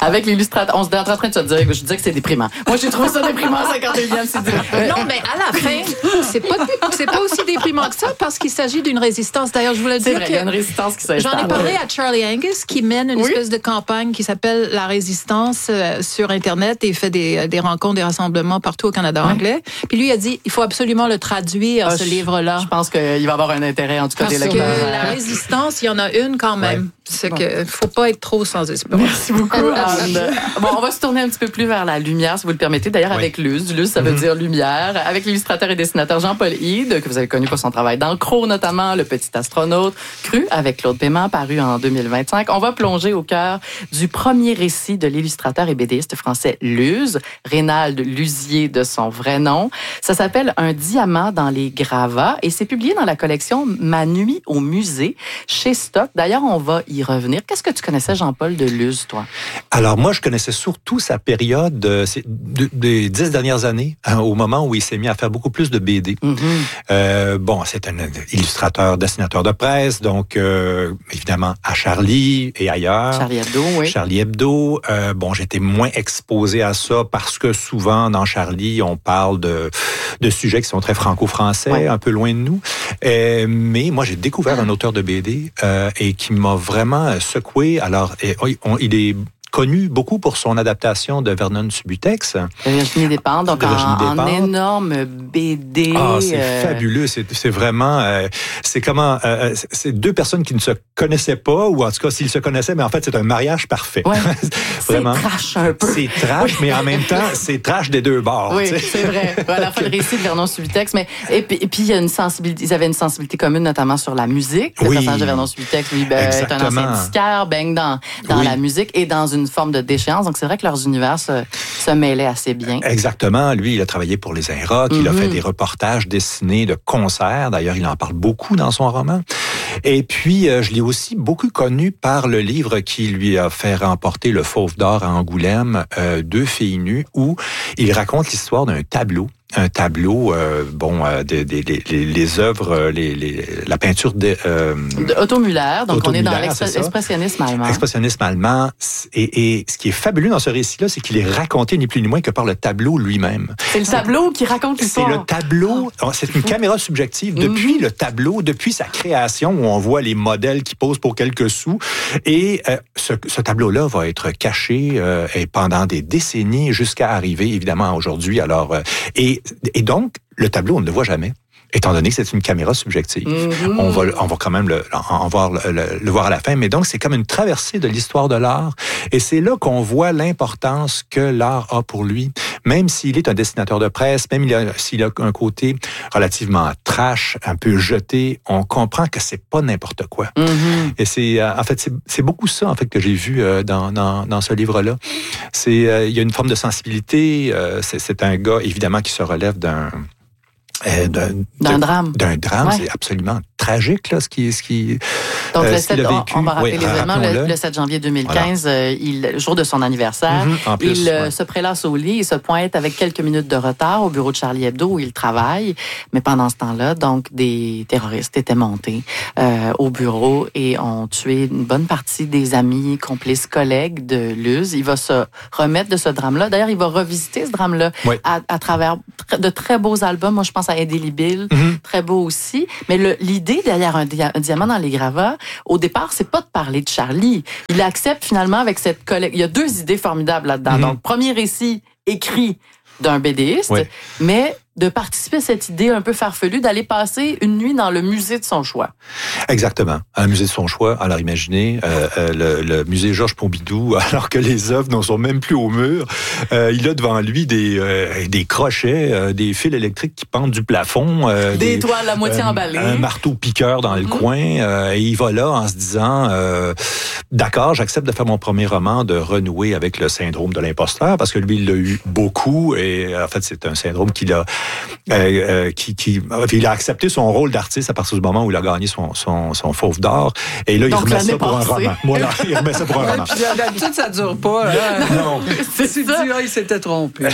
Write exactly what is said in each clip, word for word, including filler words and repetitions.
Avec l'illustrateur, on se est en train de se dire, je disais que c'est déprimant. Moi, j'ai trouvé ça déprimant à cinquante-et-unième, c'est euh, Non, mais à la fin, c'est pas, c'est pas aussi déprimant que ça parce qu'il s'agit d'une résistance. D'ailleurs, je voulais c'est dire vrai, que... il y a une résistance qui s'installe. J'en ai parlé à Charlie Angus qui mène une oui. espèce de campagne qui s'appelle La Résistance euh, sur Internet et il fait des, des rencontres, des rassemblements partout au Canada ouais. anglais. Puis lui, il a dit, il faut absolument le traduire, ah, ce je, livre-là. Je pense qu'il va avoir un intérêt, en tout cas, parce des lecteurs. que la résistance, il y en a une quand même. Ouais. C'est bon. que faut pas être trop sans espoir. Merci beaucoup, Anne. Bon, on va se tourner un petit peu plus vers la lumière, si vous le permettez. D'ailleurs, oui. avec Luz. Luz, ça veut mm-hmm. dire lumière. Avec l'illustrateur et dessinateur Jean-Paul Hyde, que vous avez connu pour son travail dans le Croc, notamment Le Petit Astronaute, Cru, avec Claude Paiement, paru en deux mille vingt-cinq. On va plonger au cœur du premier récit de l'illustrateur et bédéiste français Luz, Rénald Luzier de son vrai nom. Ça s'appelle Un diamant dans les gravats et c'est publié dans la collection Ma nuit au musée chez Stock. D'ailleurs, on va y revenir. Qu'est-ce que tu connaissais, Jean-Paul, de Luz, toi? Alors, moi, je connaissais surtout sa période euh, de, des dix dernières années, hein, au moment où il s'est mis à faire beaucoup plus de B D. Mm-hmm. Euh, bon, c'est un illustrateur, dessinateur de presse, donc euh, évidemment à Charlie et ailleurs. Charlie Hebdo, oui. Charlie Hebdo. Euh, bon, j'étais moins exposé à ça parce que souvent, dans Charlie, on parle de, de sujets qui sont très franco-français, ouais. un peu loin de nous. Euh, mais moi, j'ai découvert un auteur de B D euh, et qui m'a vraiment secoué. Alors, on, il est connu beaucoup pour son adaptation de Vernon Subutex. De Virginie Despentes, donc en, en énorme B D. Ah, c'est euh... fabuleux. C'est, c'est vraiment... Euh, c'est comment... Euh, c'est deux personnes qui ne se connaissaient pas, ou en tout cas, s'ils se connaissaient, mais en fait, c'est un mariage parfait. Ouais. Vraiment. C'est trash un peu. C'est trash, oui. mais en même temps, c'est trash des deux bords. Oui, c'est vrai. À la fois le récit de Vernon Subutex, mais... Et puis, et puis il y a une sensibilité... Ils avaient une sensibilité commune, notamment sur la musique. Le oui. personnage de Vernon Subutex, lui, ben, est un ancien disquaire, baigne dans, dans oui. la musique et dans une forme de déchéance. Donc, c'est vrai que leurs univers se, se mêlaient assez bien. Exactement. Lui, il a travaillé pour les Inrocks. Mm-hmm. Il a fait des reportages dessinés de concerts. D'ailleurs, il en parle beaucoup dans son roman. Et puis, euh, je l'ai aussi beaucoup connu par le livre qui lui a fait remporter le Fauve d'or à Angoulême, euh, Deux filles nues, où il raconte l'histoire d'un tableau. Un tableau, euh, bon, euh, des, des, des, les, les œuvres, les, les, la peinture de... Euh, de Otto Müller, donc Otto on est Müller, dans l'expressionnisme allemand. Expressionnisme allemand. Et, et ce qui est fabuleux dans ce récit-là, c'est qu'il est raconté ni plus ni moins que par le tableau lui-même. C'est le tableau qui raconte l'histoire. C'est le tableau, oh, c'est une caméra subjective depuis mm-hmm. le tableau, depuis sa création, où on voit les modèles qui posent pour quelques sous. Et euh, ce, ce tableau-là va être caché euh, et pendant des décennies jusqu'à arriver, évidemment, aujourd'hui. Alors, euh, et Et donc, le tableau, on ne le voit jamais, étant donné que c'est une caméra subjective. Mm-hmm. On va, on va quand même le, en voir, le, le, le voir à la fin, mais donc c'est comme une traversée de l'histoire de l'art, et c'est là qu'on voit l'importance que l'art a pour lui, même s'il est un dessinateur de presse, même s'il a un côté relativement trash, un peu jeté, on comprend que c'est pas n'importe quoi. Mm-hmm. Et c'est, en fait, c'est, c'est beaucoup ça, en fait, que j'ai vu dans, dans, dans ce livre-là. C'est, il y a une forme de sensibilité, c'est, c'est un gars, évidemment, qui se relève d'un Euh, d'un, d'un drame. D'un drame, ouais. C'est absolument tragique, là, ce qui... Ce qui Donc, euh, le sept, on, on va rappeler oui, les événements. Le, le sept janvier deux mille quinze, voilà. euh, il, jour de son anniversaire, mm-hmm, en plus, il ouais. se prélasse au lit, il se pointe avec quelques minutes de retard au bureau de Charlie Hebdo où il travaille. Mais pendant ce temps-là, donc, des terroristes étaient montés euh, au bureau et ont tué une bonne partie des amis, complices, collègues de Luz. Il va se remettre de ce drame-là. D'ailleurs, il va revisiter ce drame-là oui. à, à travers de très beaux albums. Moi, je pense à Indélébile, mm-hmm. très beau aussi. Mais le, l'idée derrière un, dia- un diamant dans les gravats, au départ, c'est pas de parler de Charlie. Il accepte finalement avec cette collègue. Il y a deux idées formidables là-dedans. Mm-hmm. Donc, premier récit écrit d'un bédéiste, oui. mais de participer à cette idée un peu farfelue d'aller passer une nuit dans le musée de son choix. Exactement. Un musée de son choix. Alors imaginez, euh, euh, le, le musée Georges Pompidou, alors que les œuvres n'en sont même plus au mur, euh, il a devant lui des, euh, des crochets, euh, des fils électriques qui pendent du plafond. Euh, des, des toiles à moitié euh, emballées. Un marteau piqueur dans mm-hmm. le coin. Euh, et il va là en se disant, euh, d'accord, j'accepte de faire mon premier roman, de renouer avec le syndrome de l'imposteur, parce que lui, il l'a eu beaucoup. Et en fait, c'est un syndrome qu'il a euh, euh, qui, qui, il a accepté son rôle d'artiste à partir du moment où il a gagné son, son, son Fauve d'or. Et là, il Donc, remet ça pour passée. un roman. Voilà, il remet ça pour un ouais, roman. Puis d'habitude, ça dure pas. Hein? Non. C'est ça. Il s'était trompé. Ouais,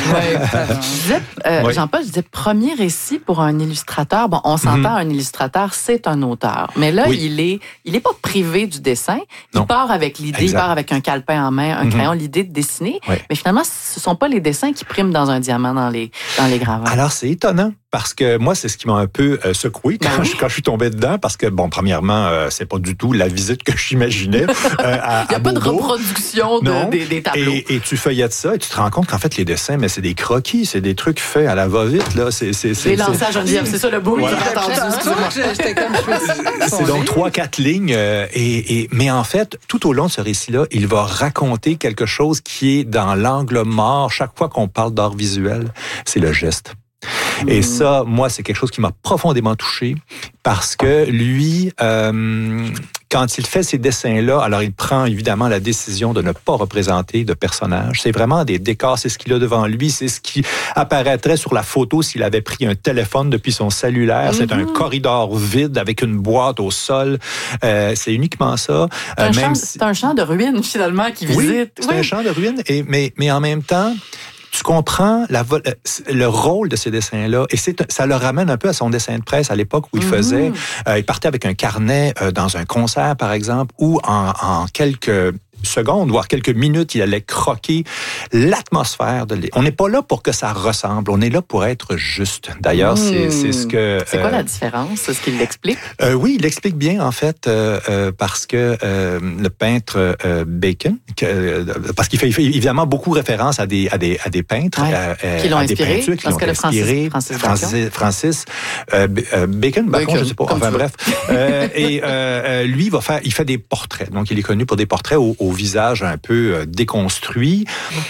je disais, euh, oui. Jean-Paul, je disais, premier récit pour un illustrateur. Bon, on s'entend, mm-hmm. un illustrateur, c'est un auteur. Mais là, oui. il est, il est pas privé du dessin. Il non. part avec l'idée, exact. il part avec un calepin en main, un mm-hmm. crayon, l'idée de dessiner. Oui. Mais finalement, ce sont pas les dessins qui priment dans un diamant dans les, dans les gravats. Alors, c'est étonnant. Parce que moi, c'est ce qui m'a un peu euh, secoué quand, oui. je, quand je suis tombé dedans. Parce que, bon, premièrement, euh, c'est pas du tout la visite que j'imaginais. Euh, à, Il n'y a à pas Beaubourg. de reproduction de, des, des tableaux. Et, et tu feuillettes ça et tu te rends compte qu'en fait, les dessins, mais c'est des croquis, c'est des trucs faits à la va-vite. Là. C'est, c'est, c'est, J'ai lancé à Geneviève, c'est ça le beau. Voilà. J'étais comme je C'est donc trois, quatre lignes. Euh, et, et, mais en fait, tout au long de ce récit-là, il va raconter quelque chose qui est dans l'angle mort. Chaque fois qu'on parle d'art visuel, c'est le geste. Et ça, moi, c'est quelque chose qui m'a profondément touché parce que lui, euh, quand il fait ces dessins-là, alors il prend évidemment la décision de ne pas représenter de personnages. C'est vraiment des décors, c'est ce qu'il a devant lui, c'est ce qui apparaîtrait sur la photo s'il avait pris un téléphone depuis son cellulaire. Mm-hmm. C'est un corridor vide avec une boîte au sol. Euh, c'est uniquement ça. C'est un, euh, champ, même c'est un champ de ruines, finalement, qui oui, visite. C'est oui, un champ de ruines, et, mais, mais en même temps, tu comprends la, le rôle de ces dessins-là, et c'est, ça le ramène un peu à son dessin de presse à l'époque où il mm-hmm. faisait, euh, il partait avec un carnet euh, dans un concert, par exemple, où en, en quelques secondes, voire quelques minutes, il allait croquer l'atmosphère de l'île. On n'est pas là pour que ça ressemble, on est là pour être juste. D'ailleurs, mmh. c'est, c'est ce que... C'est euh, quoi la différence? C'est ce qu'il l'explique? Euh, oui, il l'explique bien, en fait, euh, euh, parce que euh, le peintre euh, Bacon, que, euh, parce qu'il fait, il fait évidemment beaucoup référence à des, à des, à des peintres, ouais. euh, qui l'ont à inspiré, des peintures qui parce l'ont que le inspiré. Francis, Francis, Francis, Francis euh, Bacon, Bacon, Bacon, je sais pas, enfin bref. euh, et euh, lui, il va faire, il fait des portraits. Donc, il est connu pour des portraits au, au visage un peu déconstruit.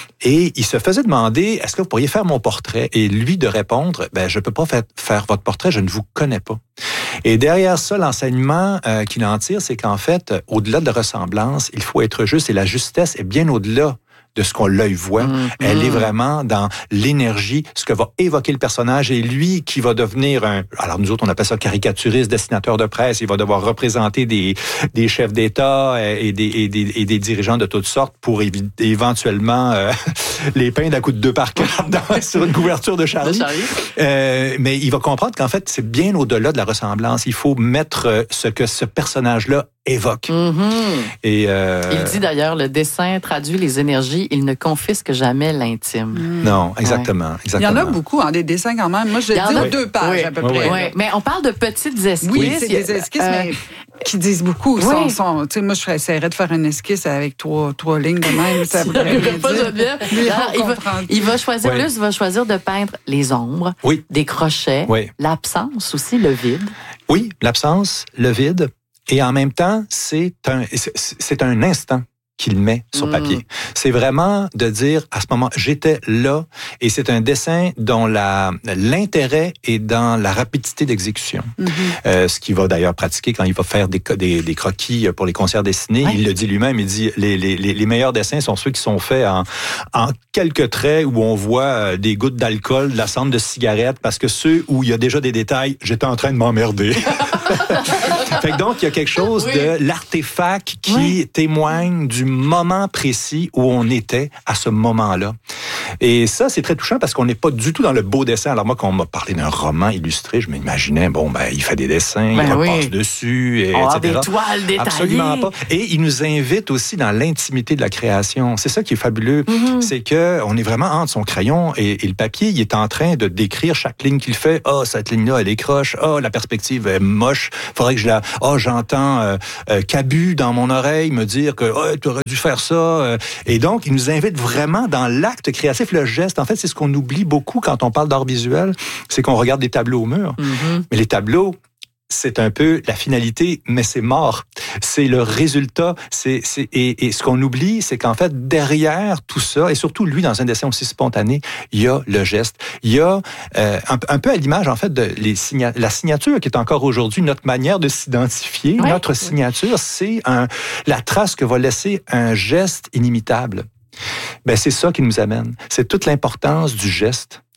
Et il se faisait demander, est-ce que vous pourriez faire mon portrait? Et lui de répondre, ben, je peux pas faire, faire votre portrait, je ne vous connais pas. Et derrière ça, l'enseignement euh, qu'il en tire, c'est qu'en fait, au-delà de la ressemblance, il faut être juste, et la justesse est bien au-delà de ce qu'on l'œil voit. Mmh. Elle est vraiment dans l'énergie, ce que va évoquer le personnage, et lui qui va devenir un... Alors nous autres, on appelle ça caricaturiste, dessinateur de presse. Il va devoir représenter des, des chefs d'État et des, et, des, et des dirigeants de toutes sortes pour évi- éventuellement euh, les peindre à coups de deux par quatre dans, sur une couverture de Charlie. De Charlie. Euh, mais il va comprendre qu'en fait, c'est bien au-delà de la ressemblance. Il faut mettre ce que ce personnage-là évoque. Mm-hmm. Et euh... il dit d'ailleurs, le dessin traduit les énergies, il ne confisque jamais l'intime. Mm. Non, exactement, ouais. exactement. Il y en a beaucoup, hein, des dessins quand même. Moi, je dis oui. deux pages oui. à peu oui. près. Oui. Mais on parle de petites esquisses. Oui, c'est des esquisses, euh... mais qui disent beaucoup. Oui. Sont, sont, moi, je essaierais de faire une esquisse avec trois, trois lignes de même. Ça pas Geneviève. Alors, il, va, il va choisir oui. plus, il va choisir de peindre les ombres, oui. des crochets, oui. l'absence aussi, le vide. Oui, l'absence, le vide. Et en même temps, c'est un, c'est un instant qu'il met sur mmh. papier. C'est vraiment de dire, à ce moment, j'étais là, et c'est un dessin dont la, l'intérêt est dans la rapidité d'exécution. Mmh. Euh, ce qu'il va d'ailleurs pratiquer quand il va faire des, des, des croquis pour les concerts dessinés. Ouais. Il le dit lui-même, il dit, les, les, les meilleurs dessins sont ceux qui sont faits en, en quelques traits où on voit des gouttes d'alcool, de la cendre de cigarette, parce que ceux où il y a déjà des détails, j'étais en train de m'emmerder. Fait que donc, il y a quelque chose oui. de l'artefact qui oui. témoigne du moment précis où on était à ce moment-là. Et ça, c'est très touchant parce qu'on n'est pas du tout dans le beau dessin. Alors moi, quand on m'a parlé d'un roman illustré, je m'imaginais, bon, ben, il fait des dessins, ben il oui. repasse dessus, et, oh, et cetera. Des toiles détaillées. Absolument pas. Et il nous invite aussi dans l'intimité de la création. C'est ça qui est fabuleux. Mm-hmm. C'est que on est vraiment entre son crayon et, et le papier. Il est en train de décrire chaque ligne qu'il fait. Ah, oh, cette ligne-là, elle est croche. Ah, oh, la perspective est moche. Faudrait que je la... Ah, oh, j'entends euh, euh, Cabu dans mon oreille me dire que oh, tu aurais dû faire ça. Et donc, il nous invite vraiment dans l'acte créatif, le geste. En fait, c'est ce qu'on oublie beaucoup quand on parle d'art visuel, c'est qu'on regarde des tableaux au mur. Mm-hmm. Mais les tableaux, c'est un peu la finalité, mais c'est mort. C'est le résultat. C'est, c'est, et, et ce qu'on oublie, c'est qu'en fait, derrière tout ça, et surtout lui, dans un dessin aussi spontané, il y a le geste. Il y a euh, un, un peu à l'image, en fait, de les signa- la signature qui est encore aujourd'hui notre manière de s'identifier. Oui. Notre signature, c'est un, la trace que va laisser un geste inimitable. Ben, c'est ça qui nous amène. C'est toute l'importance du geste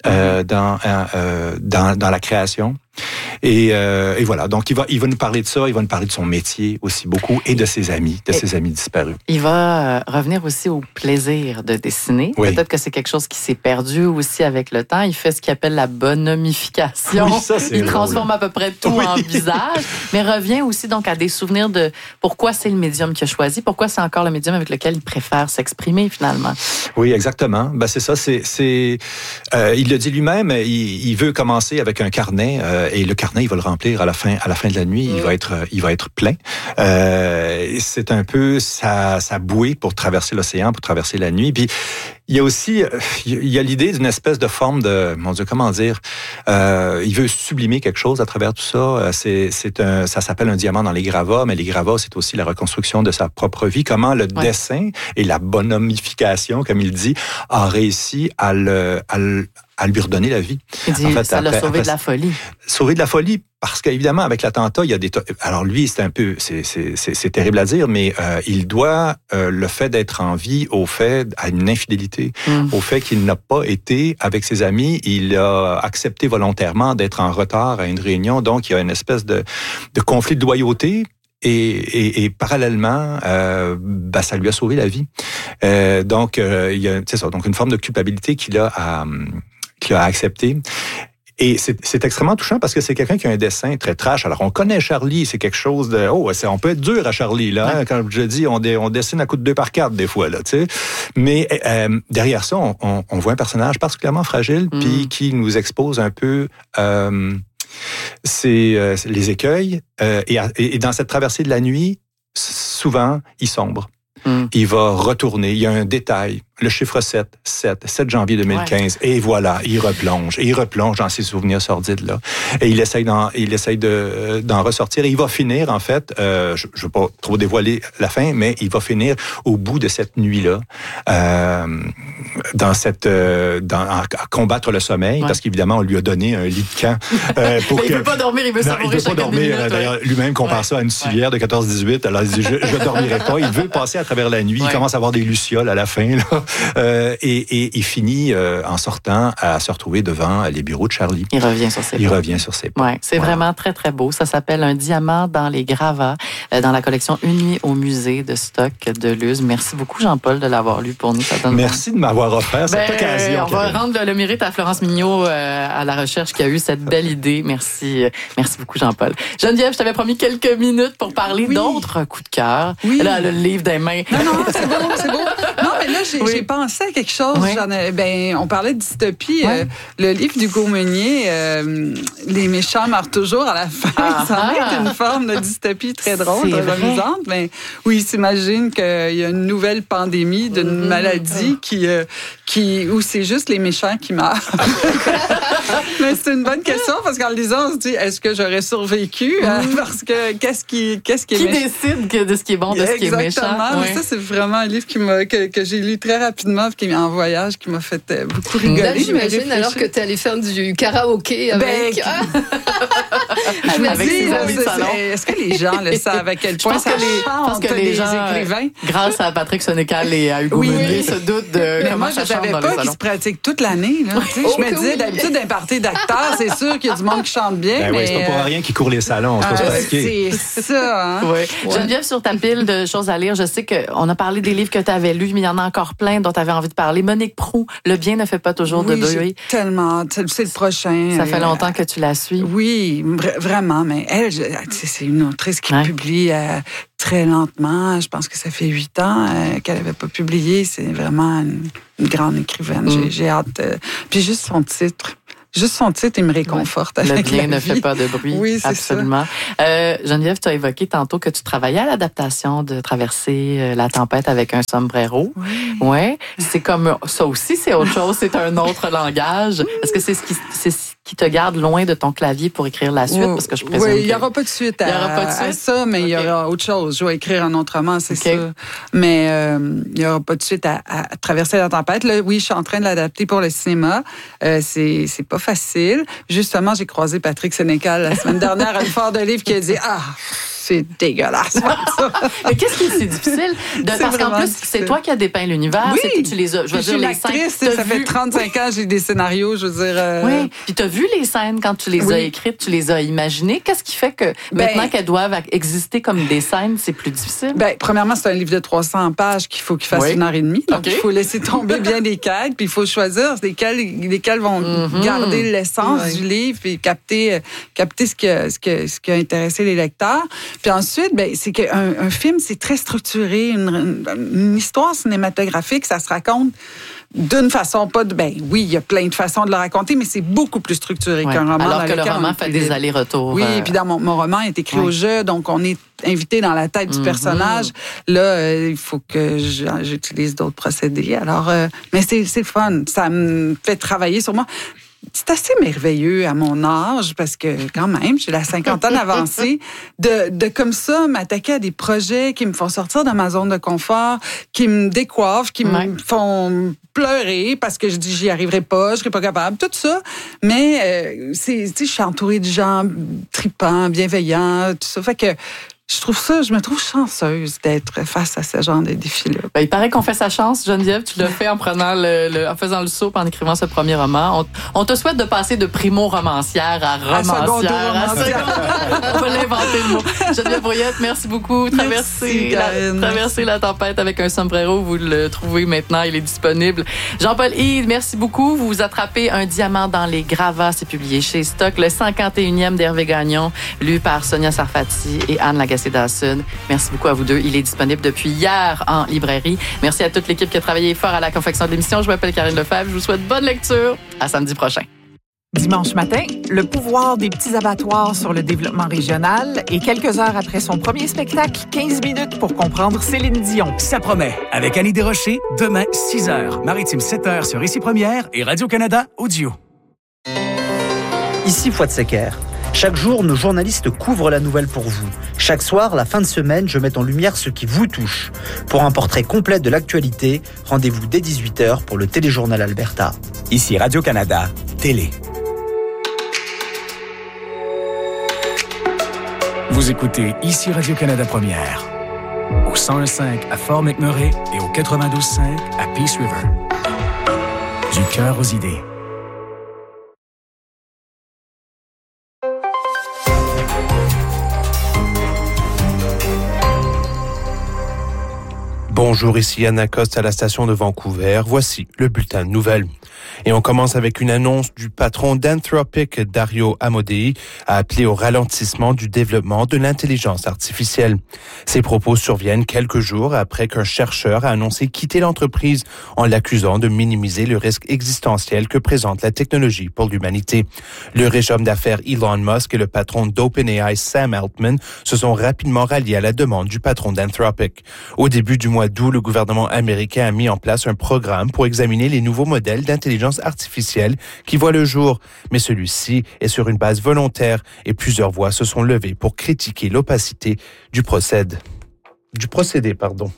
euh, dans, euh, dans dans la création. Et, euh, et voilà, donc il va, il va nous parler de ça, il va nous parler de son métier aussi beaucoup et de ses amis, de et ses amis disparus. Il va euh, revenir aussi au plaisir de dessiner. Oui. Peut-être que c'est quelque chose qui s'est perdu aussi avec le temps. Il fait ce qu'il appelle la bonhomification. Oui, ça, c'est il drôle. Transforme à peu près tout oui. en visage, mais revient aussi donc à des souvenirs de pourquoi c'est le médium qu'il a choisi, pourquoi c'est encore le médium avec lequel il préfère s'exprimer finalement. Oui, exactement. Ben, c'est ça, c'est, c'est euh, il le dit lui-même, il, il veut commencer avec un carnet euh, et le carnet, il va le remplir à la fin, à la fin de la nuit. Mmh. Il va être, il va être plein. Euh, c'est un peu sa, sa bouée pour traverser l'océan, pour traverser la nuit. Puis il y a aussi, il y a l'idée d'une espèce de forme de, mon Dieu, comment dire, euh, il veut sublimer quelque chose à travers tout ça. C'est, c'est un, ça s'appelle un diamant dans les gravats, mais les gravats, c'est aussi la reconstruction de sa propre vie. Comment le ouais. dessin et la bonhomification, comme il dit, a réussi à le, à le à lui redonner la vie. Il dit, en fait, ça l'a sauvé après, de la folie. Sauvé de la folie, parce qu'évidemment, avec l'attentat, il y a des... Alors lui, c'est un peu... C'est, c'est, c'est, c'est terrible à dire, mais euh, il doit euh, le fait d'être en vie au fait, à une infidélité, mm. au fait qu'il n'a pas été avec ses amis. Il a accepté volontairement d'être en retard à une réunion, donc il y a une espèce de, de conflit de loyauté. Et, et, et parallèlement, euh, ben, ça lui a sauvé la vie. Euh, donc, euh, il y a, c'est ça, donc une forme de culpabilité qu'il a à... qu'il a accepté. Et c'est, c'est extrêmement touchant parce que c'est quelqu'un qui a un dessin très trash. Alors, on connaît Charlie, c'est quelque chose de... Oh, c'est, on peut être dur à Charlie, là. Ouais. Hein, quand je dis, on, dé, on dessine à coup de deux par quatre, des fois, là, tu sais. Mais euh, derrière ça, on, on, on voit un personnage particulièrement fragile, mm. puis qui nous expose un peu... Euh, c'est euh, les écueils. Euh, et, et dans cette traversée de la nuit, souvent, il sombre. Mm. Il va retourner. Il y a un détail. Le chiffre sept, sept, sept janvier deux mille quinze. Ouais. Et voilà, il replonge. Et il replonge dans ses souvenirs sordides-là. Et il essaye d'en, il essaye de, d'en ressortir. Et il va finir, en fait, euh, je ne veux pas trop dévoiler la fin, mais il va finir au bout de cette nuit-là, euh, dans cette, euh, dans, à, à combattre le sommeil, ouais. parce qu'évidemment, on lui a donné un lit de camp. Euh, pour il ne veut pas dormir, il veut savourer chaque minute. Il ne veut pas dormir. Minutes, d'ailleurs, ouais. lui-même compare ouais. ça à une civière ouais. de quatorze dix-huit. Alors, il dit, je ne dormirai pas. Il veut passer à travers la nuit. Ouais. Il commence à avoir des lucioles à la fin, là. Euh, et, et il finit euh, en sortant à se retrouver devant les bureaux de Charlie. Il revient sur ses pas. Il revient sur ses pas. Ouais, c'est voilà. vraiment très, très beau. Ça s'appelle Un diamant dans les gravats, euh, dans la collection Une nuit au musée de Stock de Luz. Merci beaucoup, Jean-Paul, de l'avoir lu pour nous. Ça donne Merci bon. de m'avoir offert cette ben, occasion. On va rendre le, le mérite à Florence Mignot euh, à la recherche qui a eu cette belle idée. Merci. Merci beaucoup, Jean-Paul. Geneviève, je t'avais promis quelques minutes pour parler oui. d'autres coups de cœur. Oui. Là, le livre des mains. Non, non, c'est beau, c'est beau. Non, mais là, j'ai, oui. j'ai pensé à quelque chose. Oui. J'en ai, ben, on parlait de dystopie. Ouais. Euh, le livre d'Hugo Meunier, euh, Les méchants meurent toujours à la fin. Ah, ça en est une forme de dystopie très drôle, c'est très amusante. Mais oui, il s'imagine qu'il y a une nouvelle pandémie d'une mm-hmm. maladie qui, euh, qui, où c'est juste les méchants qui meurent. Mais c'est une bonne question parce qu'en le lisant, on se dit, est-ce que j'aurais survécu? Mm-hmm. Parce que qu'est-ce qui, qu'est-ce qui est Qui méchant? Décide que de ce qui est bon, de ce qui est méchant? Exactement. Ouais. Ça, c'est vraiment un livre qui m'a, que, que j'ai lu très rapidement, qui est en voyage, qui m'a fait euh, beaucoup rigoler. Là, j'imagine alors que tu es allé faire du karaoké avec... Ben, je me dis, est, est-ce que les gens le savent à quel point ça les chante que les gens, écrivains? Grâce à Patrick Sénécal et à Hugo oui. Meunier, se doutent de mais comment moi, ça chante dans les salons. Moi, je savais pas qu'ils se pratiquent toute l'année. Là. Oh, je me disais, oui. d'habitude, d'un party d'acteurs, c'est sûr qu'il y a du monde qui chante bien. Ben mais... oui, c'est pas pour rien qu'ils courent les salons. On se euh, c'est ça. Hein? Oui. Ouais. Geneviève, sur ta pile de choses à lire, je sais qu'on a parlé des livres que tu avais lus, mais il y en a encore plein dont tu avais envie de parler. Monique Proulx, Le bien ne fait pas toujours oui, de bruit. Tellement. C'est le prochain. Ça fait longtemps que tu la suis. Oui, vraiment. Mais elle, je, c'est une autrice qui ouais. publie euh, très lentement. Je pense que ça fait huit ans euh, qu'elle n'avait pas publié. C'est vraiment une, une grande écrivaine. Mm. J'ai, j'ai hâte. Euh, puis juste son titre. Juste son titre, il me réconforte. Oui. Avec Le bien la ne vie. fait pas de bruit. Oui, c'est absolument. ça. Euh, Geneviève, tu as évoqué tantôt que tu travaillais à l'adaptation de Traverser la tempête avec un sombrero. Oui. Ouais. C'est comme ça aussi, c'est autre chose. C'est un autre langage. Est-ce que c'est ce qui, c'est ce qui te garde loin de ton clavier pour écrire la suite? Parce que je présume. Oui, il n'y aura pas de suite à, il y aura pas de suite? à ça, mais okay. il y aura autre chose. Je vais écrire un autre roman, c'est okay. ça. Mais euh, il n'y aura pas de suite à, à Traverser la tempête. Là, oui, je suis en train de l'adapter pour le cinéma. Euh, c'est, c'est pas facile. Justement, j'ai croisé Patrick Sénécal la semaine dernière à l'effort de livre qui a dit « Ah, c'est dégueulasse. Mais qu'est-ce qui est si difficile? De, parce qu'en plus, difficile. C'est toi qui as dépeint l'univers. Oui. C'est, tu les as, je veux je dire, suis les scènes. Ça vu... fait trente-cinq ans, j'ai des scénarios, je veux dire. Euh... Oui. Puis tu as vu les scènes quand tu les oui. as écrites, tu les as imaginées. Qu'est-ce qui fait que ben, maintenant qu'elles doivent exister comme des scènes, c'est plus difficile? Ben, premièrement, c'est un livre de trois cents pages qu'il faut qu'il fasse oui. une heure et demie. Donc, okay. il faut laisser tomber bien des quêtes, puis il faut choisir lesquelles, lesquelles vont mm-hmm. garder l'essence oui. du livre et capter, capter ce, qui a, ce, qui a, ce qui a intéressé les lecteurs. Puis ensuite, ben, c'est qu'un un film, c'est très structuré. Une, une histoire cinématographique, ça se raconte d'une façon, pas de... Ben oui, il y a plein de façons de le raconter, mais c'est beaucoup plus structuré ouais. qu'un roman. Alors que le roman fait des allers-retours. Oui, euh... puis dans mon, mon roman est écrit ouais. au jeu, donc on est invité dans la tête du mm-hmm. personnage. Là, euh, il faut que je, j'utilise d'autres procédés. Alors, euh, mais c'est, c'est fun. Ça me fait travailler sur moi. C'est assez merveilleux à mon âge, parce que quand même, j'ai la cinquantaine avancée, de, de comme ça m'attaquer à des projets qui me font sortir de ma zone de confort, qui me décoiffent, qui ouais. me font pleurer parce que je dis j'y arriverai pas, je serai pas capable, tout ça. Mais euh, c'est, tu sais, je suis entourée de gens tripants, bienveillants, tout ça. Fait que je trouve ça, je me trouve chanceuse d'être face à ce genre de défi-là. Ben, il paraît qu'on fait sa chance, Geneviève. Tu l'as fait en prenant le, le en faisant le saut, en écrivant ce premier roman. On, on te souhaite de passer de primo-romancière à romancière. À à on va l'inventer le mot. Geneviève Brouillette, merci beaucoup. Traverser, la, traverser la tempête avec un sombrero, vous le trouvez maintenant, il est disponible. Jean-Paul Hyde, merci beaucoup. Vous vous attrapez un diamant dans les gravats, c'est publié chez Stock, le cinquante et unième d'Hervé Gagnon, lu par Sonia Sarfati et Anne Lagacé Dawson. Merci beaucoup à vous deux. Il est disponible depuis hier en librairie. Merci à toute l'équipe qui a travaillé fort à la confection de l'émission. Je m'appelle Karine Lefebvre. Je vous souhaite bonne lecture. À samedi prochain. Dimanche matin, le pouvoir des petits abattoirs sur le développement régional et quelques heures après son premier spectacle, quinze minutes pour comprendre Céline Dion. Ça promet. Avec Annie Desrochers, demain, six heures. Maritime, sept heures sur Ici Première et Radio-Canada Audio. Ici Fouad Secker. Chaque jour, nos journalistes couvrent la nouvelle pour vous. Chaque soir, la fin de semaine, je mets en lumière ce qui vous touche. Pour un portrait complet de l'actualité, rendez-vous dès dix-huit heures pour le Téléjournal Alberta. Ici Radio-Canada, Télé. Vous écoutez Ici Radio-Canada Première. Au cent un virgule cinq à Fort McMurray et au quatre-vingt-douze virgule cinq à Peace River. Du cœur aux idées. Bonjour, ici Anna Coste à la station de Vancouver. Voici le bulletin de nouvelles. Et on commence avec une annonce du patron d'Anthropic, Dario Amodei, a appelé au ralentissement du développement de l'intelligence artificielle. Ces propos surviennent quelques jours après qu'un chercheur a annoncé quitter l'entreprise en l'accusant de minimiser le risque existentiel que présente la technologie pour l'humanité. Le riche homme d'affaires Elon Musk et le patron d'OpenAI Sam Altman se sont rapidement ralliés à la demande du patron d'Anthropic. Au début du mois d'août, le gouvernement américain a mis en place un programme pour examiner les nouveaux modèles d'intelligence artificielle qui voient le jour. Mais celui-ci est sur une base volontaire et plusieurs voix se sont levées pour critiquer l'opacité du procédé. Du procédé, pardon.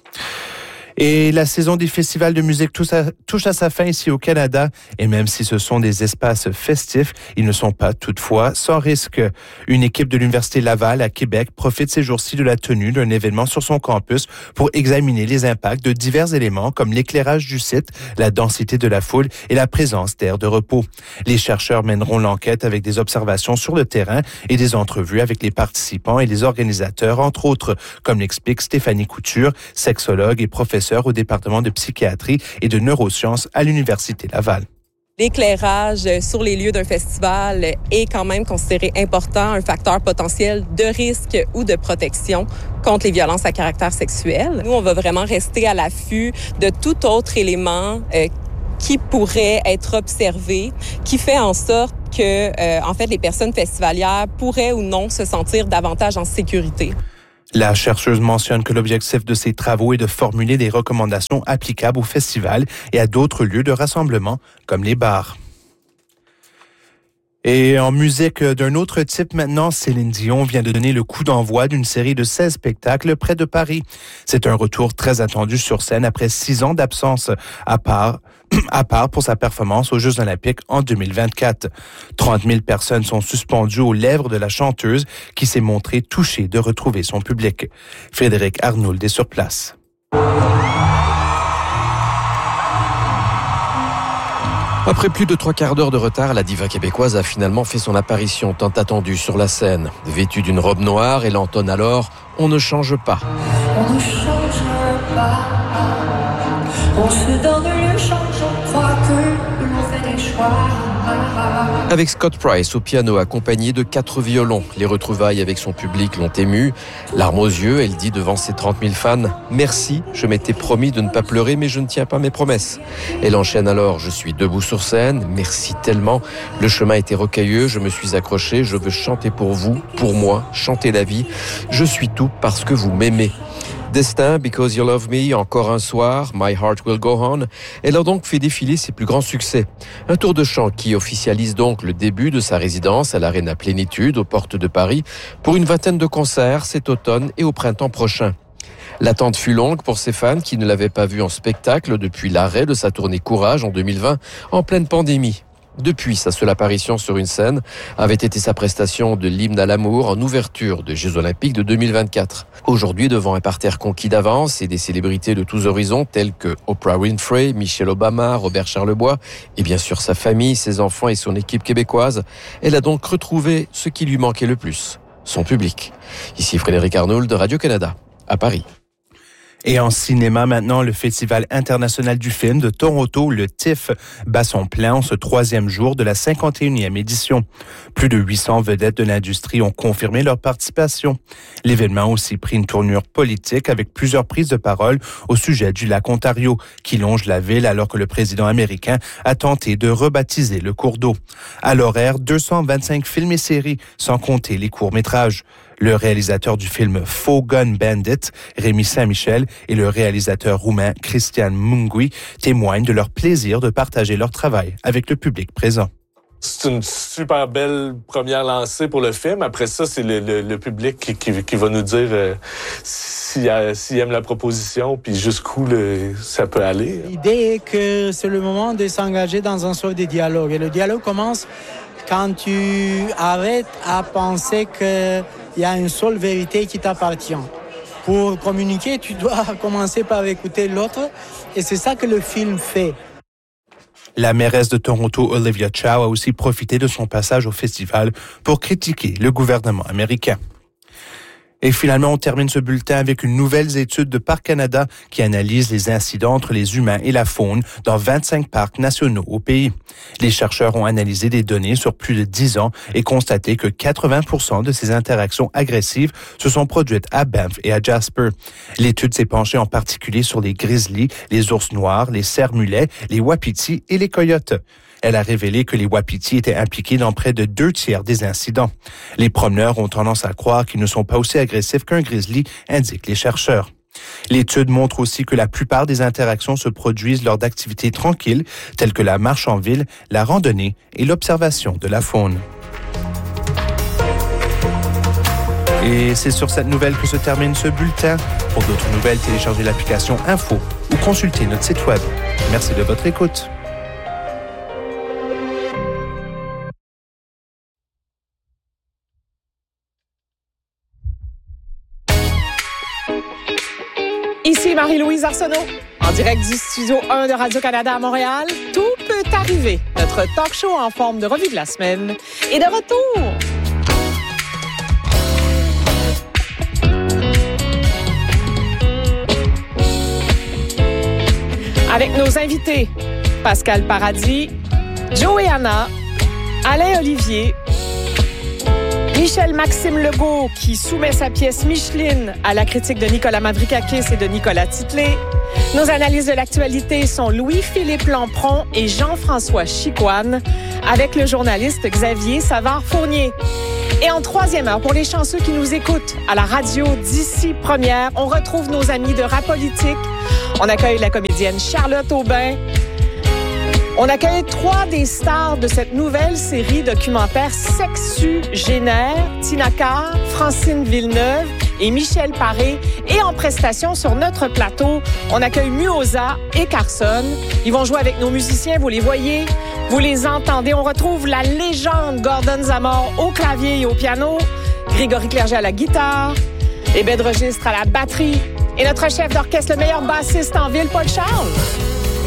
Et la saison des festivals de musique touche à, touche à sa fin ici au Canada. Et même si ce sont des espaces festifs, ils ne sont pas toutefois sans risque. Une équipe de l'Université Laval à Québec profite ces jours-ci de la tenue d'un événement sur son campus pour examiner les impacts de divers éléments comme l'éclairage du site, la densité de la foule et la présence d'aires de repos. Les chercheurs mèneront l'enquête avec des observations sur le terrain et des entrevues avec les participants et les organisateurs, entre autres, comme l'explique Stéphanie Couture, sexologue et professeure au département de psychiatrie et de neurosciences à l'Université Laval. L'éclairage sur les lieux d'un festival est quand même considéré important, un facteur potentiel de risque ou de protection contre les violences à caractère sexuel. Nous, on va vraiment rester à l'affût de tout autre élément euh, qui pourrait être observé, qui fait en sorte que, euh, en fait, les personnes festivalières pourraient ou non se sentir davantage en sécurité. La chercheuse mentionne que l'objectif de ces travaux est de formuler des recommandations applicables au festival et à d'autres lieux de rassemblement, comme les bars. Et en musique d'un autre type maintenant, Céline Dion vient de donner le coup d'envoi d'une série de seize spectacles près de Paris. C'est un retour très attendu sur scène après six ans d'absence, à part, à part pour sa performance aux Jeux Olympiques en deux mille vingt-quatre. trente mille personnes sont suspendues aux lèvres de la chanteuse qui s'est montrée touchée de retrouver son public. Frédéric Arnould est sur place. Après plus de trois quarts d'heure de retard, la diva québécoise a finalement fait son apparition tant attendue sur la scène. Vêtue d'une robe noire, elle entonne alors « On ne change pas ». On ne change pas, on se donne le change, on croit que l'on fait des choix. Avec Scott Price au piano accompagné de quatre violons. Les retrouvailles avec son public l'ont émue. Larmes aux yeux, elle dit devant ses trente mille fans « Merci, je m'étais promis de ne pas pleurer mais je ne tiens pas mes promesses ». Elle enchaîne alors « Je suis debout sur scène, merci tellement. Le chemin était rocailleux, je me suis accroché, je veux chanter pour vous, pour moi, chanter la vie. Je suis tout parce que vous m'aimez ». Destin, Because You Love Me, Encore un soir, My Heart Will Go On. Elle a donc fait défiler ses plus grands succès. Un tour de chant qui officialise donc le début de sa résidence à l'Arena Plénitude, aux portes de Paris, pour une vingtaine de concerts cet automne et au printemps prochain. L'attente fut longue pour ses fans qui ne l'avaient pas vue en spectacle depuis l'arrêt de sa tournée Courage en deux mille vingt, en pleine pandémie. Depuis, sa seule apparition sur une scène avait été sa prestation de l'hymne à l'amour en ouverture des Jeux Olympiques de deux mille vingt-quatre. Aujourd'hui, devant un parterre conquis d'avance et des célébrités de tous horizons telles que Oprah Winfrey, Michelle Obama, Robert Charlebois et bien sûr sa famille, ses enfants et son équipe québécoise, elle a donc retrouvé ce qui lui manquait le plus, son public. Ici Frédéric Arnould de Radio-Canada, à Paris. Et en cinéma maintenant, le Festival international du film de Toronto, le T I F, bat son plein en ce troisième jour de la cinquante et unième édition. Plus de huit cents vedettes de l'industrie ont confirmé leur participation. L'événement a aussi pris une tournure politique avec plusieurs prises de parole au sujet du lac Ontario, qui longe la ville alors que le président américain a tenté de rebaptiser le cours d'eau. À l'horaire, deux cent vingt-cinq films et séries, sans compter les courts-métrages. Le réalisateur du film Faux Gun Bandit, Rémi Saint-Michel, et le réalisateur roumain Cristian Mungiu témoignent de leur plaisir de partager leur travail avec le public présent. C'est une super belle première lancée pour le film. Après ça, c'est le, le, le public qui, qui, qui va nous dire euh, s'il, s'il aime la proposition puis jusqu'où le, ça peut aller. L'idée est que c'est le moment de s'engager dans un sort de dialogue. Et le dialogue commence quand tu arrêtes à penser qu'il y a une seule vérité qui t'appartient. Pour communiquer, tu dois commencer par écouter l'autre. Et c'est ça que le film fait. La mairesse de Toronto, Olivia Chow, a aussi profité de son passage au festival pour critiquer le gouvernement américain. Et finalement, on termine ce bulletin avec une nouvelle étude de Parcs Canada qui analyse les incidents entre les humains et la faune dans vingt-cinq parcs nationaux au pays. Les chercheurs ont analysé des données sur plus de dix ans et constaté que quatre-vingts pour cent de ces interactions agressives se sont produites à Banff et à Jasper. L'étude s'est penchée en particulier sur les grizzlies, les ours noirs, les cerfs-mulets, les wapitis et les coyotes. Elle a révélé que les wapitis étaient impliqués dans près de deux tiers des incidents. Les promeneurs ont tendance à croire qu'ils ne sont pas aussi agressifs qu'un grizzly, indiquent les chercheurs. L'étude montre aussi que la plupart des interactions se produisent lors d'activités tranquilles, telles que la marche en ville, la randonnée et l'observation de la faune. Et c'est sur cette nouvelle que se termine ce bulletin. Pour d'autres nouvelles, téléchargez l'application Info ou consultez notre site web. Merci de votre écoute. Ici Marie-Louise Arsenault, en direct du studio un de Radio-Canada à Montréal. Tout peut arriver. Notre talk show en forme de revue de la semaine est de retour. Avec nos invités, Pascal Paradis, Joey-Anna, Alain Olivier, Michel-Maxime Legault qui soumet sa pièce Micheline à la critique de Nicolas Mavrikakis et de Nicolas Titley. Nos analyses de l'actualité sont Louis-Philippe Lampron et Jean-François Chicoine avec le journaliste Xavier Savard-Fournier. Et en troisième heure, pour les chanceux qui nous écoutent à la radio d'ici première, on retrouve nos amis de Rap Politique. On accueille la comédienne Charlotte Aubin. On accueille trois des stars de cette nouvelle série documentaire Sexu-Génère, Tina Carr, Francine Villeneuve et Michel Paré. Et en prestation sur notre plateau, on accueille Muoza et Carson. Ils vont jouer avec nos musiciens, vous les voyez, vous les entendez. On retrouve la légende Gordon Zamor au clavier et au piano, Grégory Clerget à la guitare, et Ben de Registre à la batterie. Et notre chef d'orchestre, le meilleur bassiste en ville, Paul Charles.